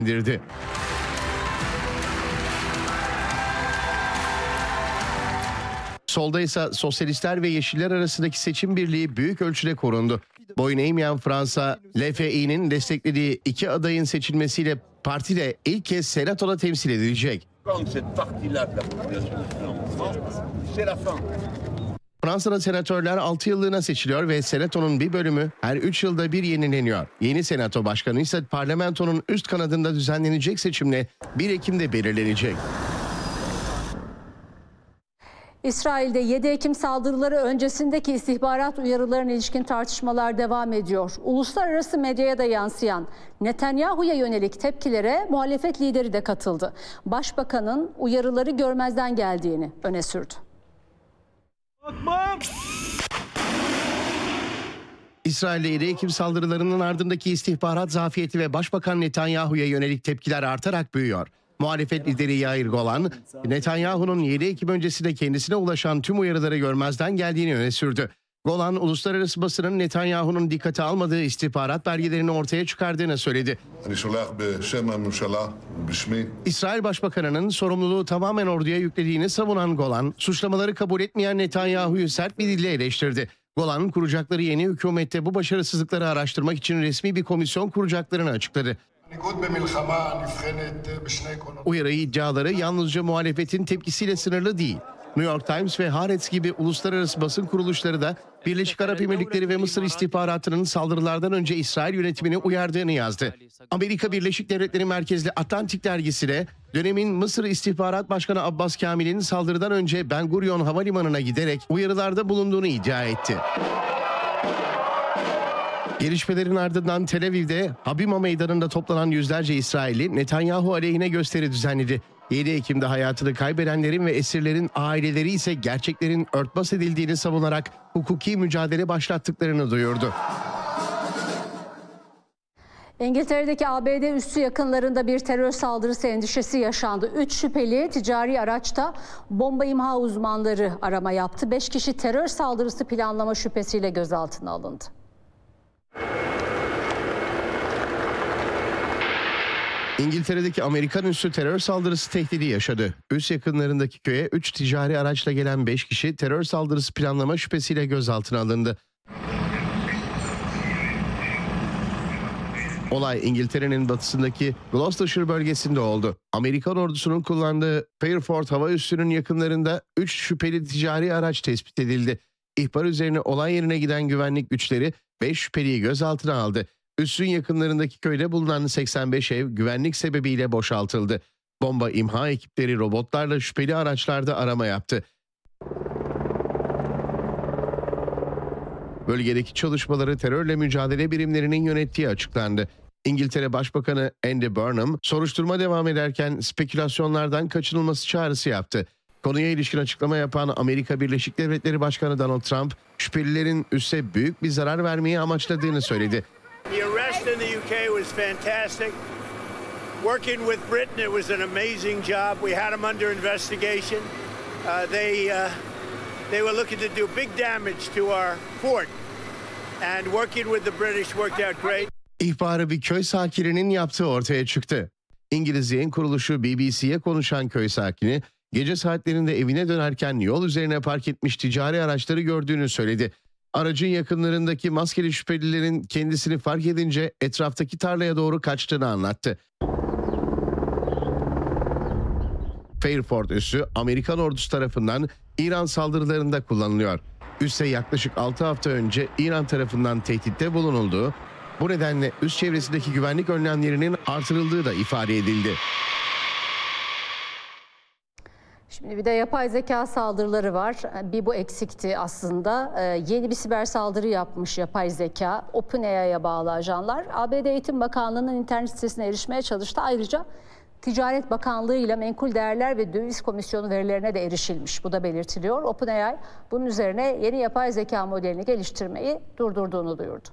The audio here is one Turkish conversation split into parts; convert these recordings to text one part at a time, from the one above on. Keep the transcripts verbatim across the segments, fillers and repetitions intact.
indirdi. Solda ise sosyalistler ve yeşiller arasındaki seçim birliği büyük ölçüde korundu. Boyun eğmeyen Fransa, L F I'nin desteklediği iki adayın seçilmesiyle parti de ilk kez senatoda temsil edilecek. Fransa'da senatörler altı yıllığına seçiliyor ve senatonun bir bölümü her üç yılda bir yenileniyor. Yeni senato başkanı ise parlamentonun üst kanadında düzenlenecek seçimle bir Ekim'de belirlenecek. İsrail'de yedi Ekim saldırıları öncesindeki istihbarat uyarılarına ilişkin tartışmalar devam ediyor. Uluslararası medyaya da yansıyan Netanyahu'ya yönelik tepkilere muhalefet lideri de katıldı. Başbakanın uyarıları görmezden geldiğini öne sürdü. İsrail'de yedi Ekim saldırılarının ardındaki istihbarat zafiyeti ve Başbakan Netanyahu'ya yönelik tepkiler artarak büyüyor. Muhalefet lideri Yair Golan, Netanyahu'nun yedi Ekim öncesinde kendisine ulaşan tüm uyarıları görmezden geldiğini öne sürdü. Golan, uluslararası basının Netanyahu'nun dikkate almadığı istihbarat belgelerini ortaya çıkardığını söyledi. İsrail Başbakanı'nın sorumluluğu tamamen orduya yüklediğini savunan Golan, suçlamaları kabul etmeyen Netanyahu'yu sert bir dille eleştirdi. Golan, kuracakları yeni hükümette bu başarısızlıkları araştırmak için resmi bir komisyon kuracaklarını açıkladı. Uyarı iddiaları yalnızca muhalefetin tepkisiyle sınırlı değil. New York Times ve Haaretz gibi uluslararası basın kuruluşları da Birleşik Arap Emirlikleri ve Mısır istihbaratının saldırılardan önce İsrail yönetimini uyardığını yazdı. Amerika Birleşik Devletleri merkezli Atlantik dergisi de dönemin Mısır İstihbarat Başkanı Abbas Kamil'in saldırıdan önce Ben Gurion Havalimanı'na giderek uyarılarda bulunduğunu iddia etti. Gelişmelerin ardından Tel Aviv'de Habima Meydanı'nda toplanan yüzlerce İsrailli Netanyahu aleyhine gösteri düzenledi. yedi Ekim'de hayatını kaybedenlerin ve esirlerin aileleri ise gerçeklerin örtbas edildiğini savunarak hukuki mücadele başlattıklarını duyurdu. İngiltere'deki A B D üssü yakınlarında bir terör saldırısı endişesi yaşandı. Üç şüpheli ticari araçta bomba imha uzmanları arama yaptı. Beş kişi terör saldırısı planlama şüphesiyle gözaltına alındı. İngiltere'deki Amerikan üssü terör saldırısı tehdidi yaşadı. Üs yakınlarındaki köye üç ticari araçla gelen beş kişi terör saldırısı planlama şüphesiyle gözaltına alındı. Olay İngiltere'nin batısındaki Gloucestershire bölgesinde oldu. Amerikan ordusunun kullandığı Fairford hava üssünün yakınlarında üç şüpheli ticari araç tespit edildi. İhbar üzerine olay yerine giden güvenlik güçleri beş şüpheliyi gözaltına aldı. Üssün yakınlarındaki köyde bulunan seksen beş ev güvenlik sebebiyle boşaltıldı. Bomba imha ekipleri robotlarla şüpheli araçlarda arama yaptı. Bölgedeki çalışmaları terörle mücadele birimlerinin yönettiği açıklandı. İngiltere Başbakanı Andy Burnham soruşturma devam ederken spekülasyonlardan kaçınılması çağrısı yaptı. Konuya ilişkin açıklama yapan Amerika Birleşik Devletleri Başkanı Donald Trump, şüphelilerin üsse büyük bir zarar vermeyi amaçladığını söyledi. The arrest in the U K was fantastic. Working with Britain, it was an amazing job. We had them under investigation. Uh, they uh, they were looking to do big damage to our port, and working with the British worked out great. İhbarı bir köy sakininin yaptığı ortaya çıktı. İngiliz yayın kuruluşu B B C'ye konuşan köy sakini, gece saatlerinde evine dönerken yol üzerine park etmiş ticari araçları gördüğünü söyledi. Aracın yakınlarındaki maskeli şüphelilerin kendisini fark edince etraftaki tarlaya doğru kaçtığını anlattı. Fairford üssü Amerikan ordusu tarafından İran saldırılarında kullanılıyor. Üsse yaklaşık altı hafta önce İran tarafından tehditte bulunulduğu, bu nedenle üs çevresindeki güvenlik önlemlerinin artırıldığı da ifade edildi. Şimdi bir de yapay zeka saldırıları var. Bir bu eksikti aslında. Ee, yeni bir siber saldırı yapmış yapay zeka. OpenAI'ya bağlı ajanlar A B D Eğitim Bakanlığı'nın internet sitesine erişmeye çalıştı. Ayrıca Ticaret Bakanlığı ile Menkul Değerler ve Döviz Komisyonu verilerine de erişilmiş. Bu da belirtiliyor. OpenAI bunun üzerine yeni yapay zeka modelini geliştirmeyi durdurduğunu duyurdu.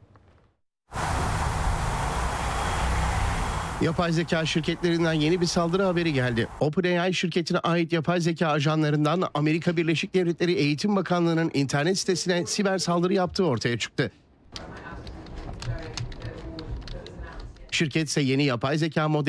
Yapay zeka şirketlerinden yeni bir saldırı haberi geldi. OpenAI şirketine ait yapay zeka ajanlarından Amerika Birleşik Devletleri Eğitim Bakanlığı'nın internet sitesine siber saldırı yaptığı ortaya çıktı. Şirket ise yeni yapay zeka modeli